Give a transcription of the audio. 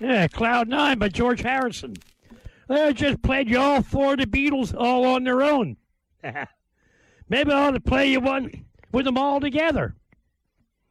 Yeah, Cloud Nine by George Harrison. They just played you all four of the Beatles all on their own. Maybe I ought to play you one with them all together.